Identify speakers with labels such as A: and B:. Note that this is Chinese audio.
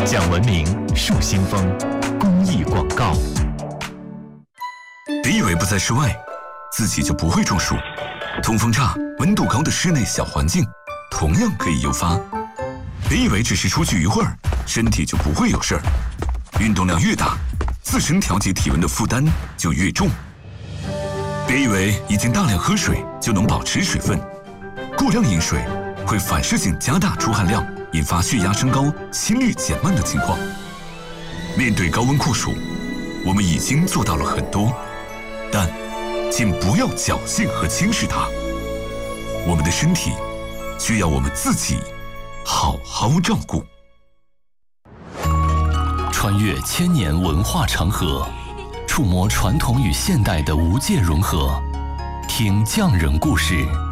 A: 讲文明树新风公益广告。
B: 别以为不在室外，自己就不会中暑。通风差、温度高的室内小环境，同样可以诱发。别以为只是出去一会儿，身体就不会有事儿。运动量越大，自身调节体温的负担就越重。别以为已经大量喝水就能保持水分，过量饮水会反射性加大出汗量，引发血压升高、心率减慢的情况。面对高温酷暑，我们已经做到了很多，但请不要侥幸和轻视它。我们的身体需要我们自己好好照顾。
C: 穿越千年文化长河，触摸传统与现代的无界融合，听匠人故事，